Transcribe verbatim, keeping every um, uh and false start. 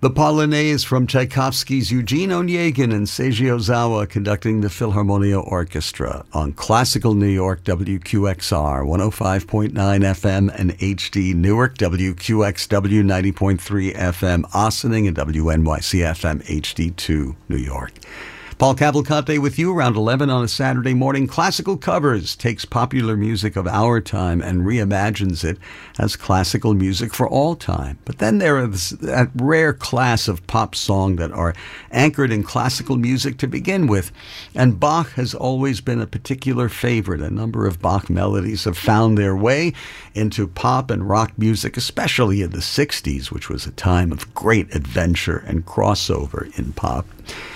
The Polonaise from Tchaikovsky's Eugene Onegin and Seiji Ozawa conducting the Philharmonia Orchestra on Classical New York W Q X R one oh five point nine F M and H D Newark, W Q X W ninety point three F M Ossining, and W N Y C F M H D two New York. Paul Cavalcante with you around eleven on a Saturday morning. Classical Covers takes popular music of our time and reimagines it as classical music for all time. But then there is that rare class of pop song that are anchored in classical music to begin with. And Bach has always been a particular favorite. A number of Bach melodies have found their way into pop and rock music, especially in the sixties, which was a time of great adventure and crossover in pop.